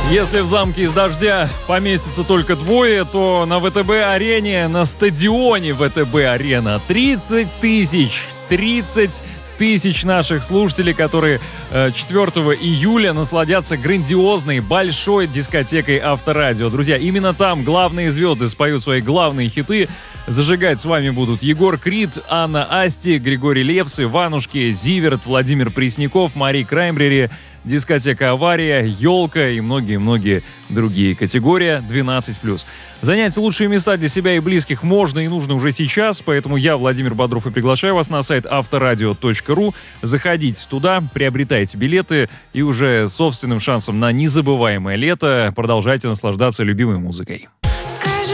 Если в замке из дождя поместится только двое, то на ВТБ-арене, на стадионе ВТБ-арена 30 тысяч наших слушателей, которые 4 июля насладятся грандиозной большой дискотекой Авторадио. Друзья, именно там главные звезды споют свои главные хиты. Зажигать с вами будут Егор Крид, Анна Асти, Григорий Лепс, Иванушки, Зиверт, Владимир Пресняков, Мари Краймбрери, дискотека «Авария», «Елка» и многие-многие другие. Категория 12+. Занять лучшие места для себя и близких можно и нужно уже сейчас, поэтому я, Владимир Бодров, и приглашаю вас на сайт авторадио.ру. Заходите туда, приобретайте билеты и уже собственным шансом на незабываемое лето продолжайте наслаждаться любимой музыкой.